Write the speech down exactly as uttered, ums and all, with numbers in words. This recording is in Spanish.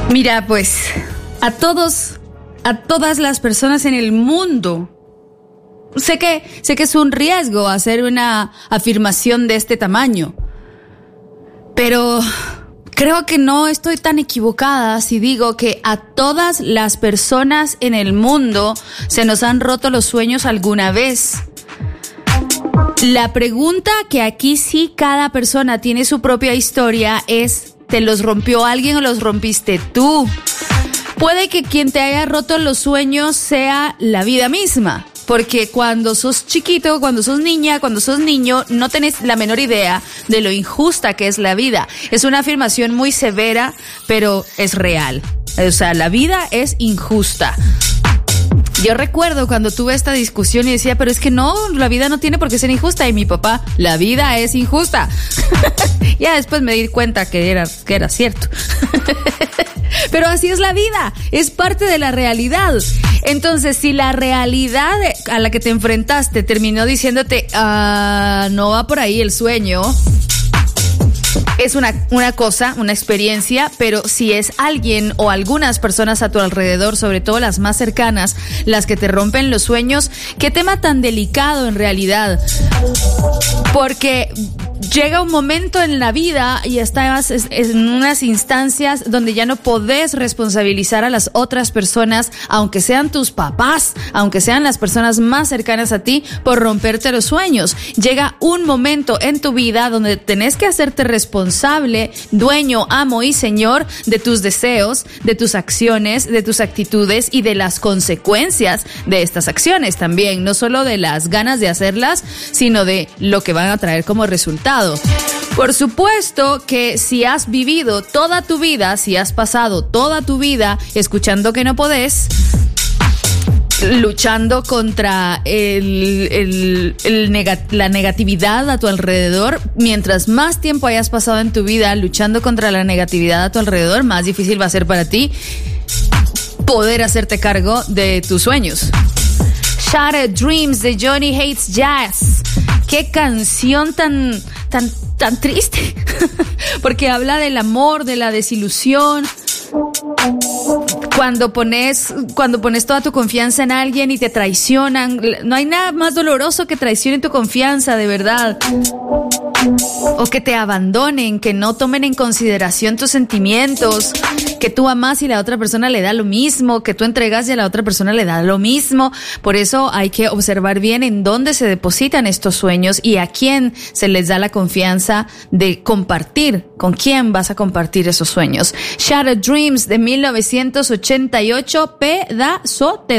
Mira, pues, a todos, a todas las personas en el mundo, sé que, sé que es un riesgo hacer una afirmación de este tamaño, pero creo que no estoy tan equivocada si digo que a todas las personas en el mundo se nos han roto los sueños alguna vez. La pregunta que aquí sí cada persona tiene su propia historia es: ¿te los rompió alguien o los rompiste tú? Puede que quien te haya roto los sueños sea la vida misma, porque cuando sos chiquito, cuando sos niña, cuando sos niño, no tenés la menor idea de lo injusta que es la vida. Es una afirmación muy severa, pero es real. O sea, la vida es injusta. Yo recuerdo cuando tuve esta discusión y decía, pero es que no, la vida no tiene por qué ser injusta. Y mi papá, la vida es injusta. Ya después me di cuenta que era, que era cierto. Pero así es la vida, es parte de la realidad. Entonces, si la realidad a la que te enfrentaste terminó diciéndote, ah, no va por ahí el sueño, es una, una cosa, una experiencia, pero si es alguien o algunas personas a tu alrededor, sobre todo las más cercanas, las que te rompen los sueños, qué tema tan delicado en realidad. Porque llega un momento en la vida y estás en unas instancias donde ya no podés responsabilizar a las otras personas, aunque sean tus papás, aunque sean las personas más cercanas a ti, por romperte los sueños. Llega un momento en tu vida donde tenés que hacerte responsable, dueño, amo y señor de tus deseos, de tus acciones, de tus actitudes y de las consecuencias de estas acciones también, no solo de las ganas de hacerlas, sino de lo que van a traer como resultado. Por supuesto que si has vivido toda tu vida, si has pasado toda tu vida escuchando que no podés, luchando contra el, el, el neg- la negatividad a tu alrededor, mientras más tiempo hayas pasado en tu vida luchando contra la negatividad a tu alrededor, más difícil va a ser para ti poder hacerte cargo de tus sueños. Shattered Dreams de Johnny Hates Jazz. Qué canción tan, tan, tan triste. Porque habla del amor, de la desilusión. Cuando pones, cuando pones toda tu confianza en alguien y te traicionan, no hay nada más doloroso que traicionen tu confianza, de verdad. O que te abandonen, que no tomen en consideración tus sentimientos, que tú amas y la otra persona le da lo mismo, que tú entregas y a la otra persona le da lo mismo. Por eso hay que observar bien en dónde se depositan estos sueños y a quién se les da la confianza de compartir, con quién vas a compartir esos sueños. Shattered Dreams de mil novecientos ochenta y ocho, pedazote.